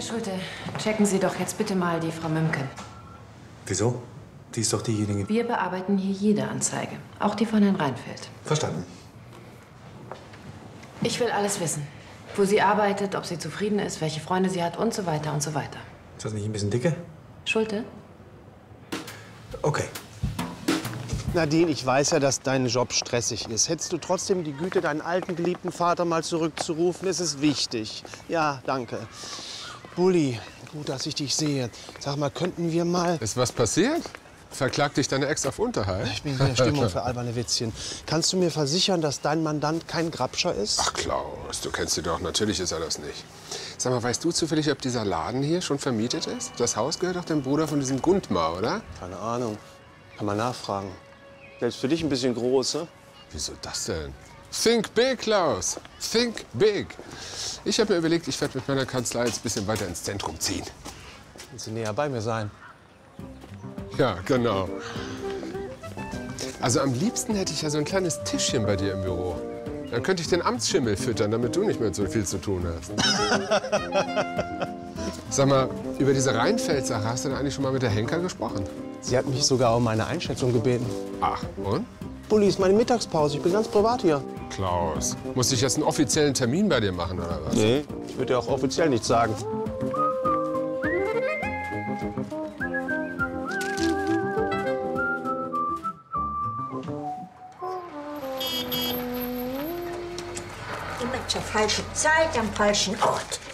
Herr Schulte, checken Sie doch jetzt bitte mal die Frau Mümken. Wieso? Die ist doch diejenige... Wir bearbeiten hier jede Anzeige, auch die von Herrn Reinfeldt. Verstanden. Ich will alles wissen. Wo sie arbeitet, ob sie zufrieden ist, welche Freunde sie hat und so weiter und so weiter. Ist das nicht ein bisschen dicke? Schulte? Okay. Nadine, ich weiß ja, dass dein Job stressig ist. Hättest du trotzdem die Güte, deinen alten, geliebten Vater mal zurückzurufen? Es ist wichtig. Ja, danke. Bulli, gut, dass ich dich sehe. Sag mal, könnten wir mal... Ist was passiert? Verklagt dich deine Ex auf Unterhalt? Ich bin in der Stimmung für alberne Witzchen. Kannst du mir versichern, dass dein Mandant kein Grabscher ist? Ach, Klaus, du kennst ihn doch. Natürlich ist er das nicht. Sag mal, weißt du zufällig, ob dieser Laden hier schon vermietet ist? Das Haus gehört doch dem Bruder von diesem Gundmar, oder? Keine Ahnung. Kann man nachfragen. Der ist für dich ein bisschen groß, ne? Wieso das denn? Think big, Klaus. Think big. Ich habe mir überlegt, ich werde mit meiner Kanzlei jetzt ein bisschen weiter ins Zentrum ziehen. Willst du näher bei mir sein? Ja, genau. Also am liebsten hätte ich ja so ein kleines Tischchen bei dir im Büro. Dann könnte ich den Amtsschimmel füttern, damit du nicht mehr so viel zu tun hast. Sag mal, über diese Reinfeldt-Sache hast du denn eigentlich schon mal mit der Henker gesprochen? Sie hat mich sogar um meine Einschätzung gebeten. Ach, und? Bulli, ist meine Mittagspause. Ich bin ganz privat hier. Klaus, muss ich jetzt einen offiziellen Termin bei dir machen, oder was? Nee, ich würde dir auch offiziell nichts sagen. Immer zur falschen Zeit am falschen Ort.